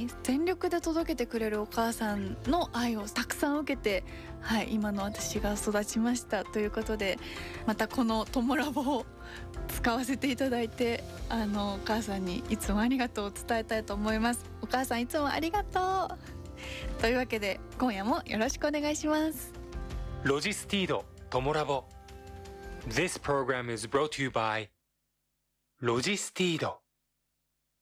に全力で届けてくれるお母さんの愛をたくさん受けて、はい、今の私が育ちましたということで、またこのトモラボを使わせていただいて、お母さんにいつもありがとうを伝えたいと思います。お母さんいつもありがとうというわけで、今夜もよろしくお願いします。 ロジスティードトモラボ。 This program is brought to you by ロジスティード。